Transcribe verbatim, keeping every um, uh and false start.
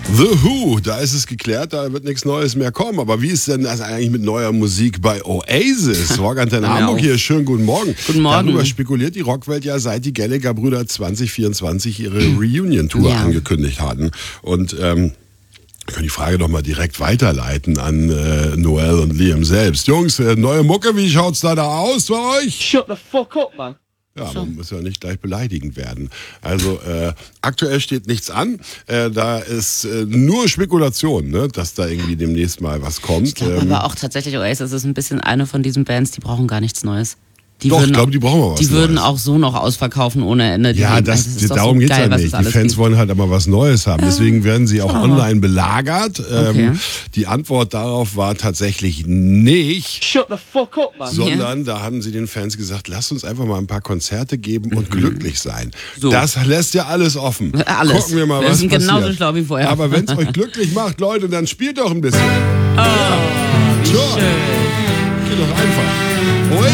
The Who, da ist es geklärt, da wird nichts Neues mehr kommen. Aber wie ist denn das eigentlich mit neuer Musik bei Oasis? Rockantenne Hamburg hier, schönen guten Morgen. Guten Morgen. Darüber spekuliert die Rockwelt ja, seit die Gallagher-Brüder zwanzig vierundzwanzig ihre Reunion-Tour Ja. angekündigt hatten. Und ähm, wir können die Frage doch mal direkt weiterleiten an äh, Noel und Liam selbst. Jungs, äh, neue Mucke, wie schaut's da, da aus bei euch? Shut the fuck up, man. Ja, man muss ja nicht gleich beleidigend werden. Also äh, aktuell steht nichts an. Äh, da ist äh, nur Spekulation, ne, dass da irgendwie demnächst mal was kommt. Ich glaube Ähm, aber auch tatsächlich, Oasis ist ein bisschen eine von diesen Bands, die brauchen gar nichts Neues. Die Doch, würden, ich glaube, die brauchen mal was Die würden Neues. auch so noch ausverkaufen ohne Ende. Die Ja, leben- das, also es ist doch darum so geht's geil, ja was nicht. es Die alles Fans gibt. wollen halt immer was Neues haben. Deswegen werden sie auch schauen wir mal. online belagert. Ähm, Okay. Die Antwort darauf war tatsächlich nicht. Shut the fuck up, man. Sondern da haben sie den Fans gesagt, lasst uns einfach mal ein paar Konzerte geben und glücklich sein. So. Das lässt ja alles offen. Alles. Gucken wir mal, Wir was sind passiert. genauso schlau wie vorher. Aber wenn es euch glücklich macht, Leute, dann spielt doch ein bisschen. Wie Tja. schön.